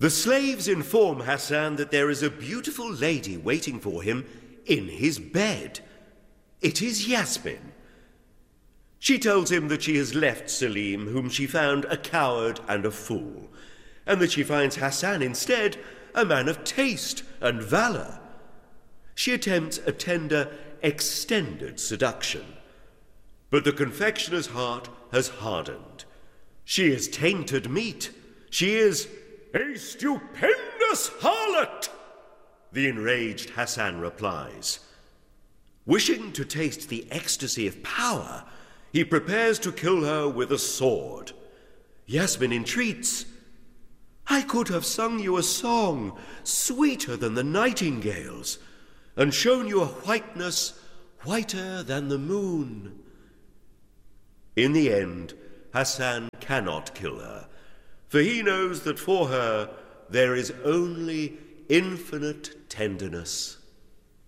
The slaves inform Hassan that there is a beautiful lady waiting for him in his bed. It is Yasmin. She tells him that she has left Selim, whom she found a coward and a fool, and that she finds Hassan instead a man of taste and valor. She attempts a tender, extended seduction. But the confectioner's heart has hardened. She is tainted meat. She is a stupendous harlot, the enraged Hassan replies. Wishing to taste the ecstasy of power, he prepares to kill her with a sword. Yasmin entreats, "I could have sung you a song sweeter than the nightingales, and shown you a whiteness whiter than the moon." In the end, Hassan cannot kill her, for he knows that for her there is only infinite tenderness.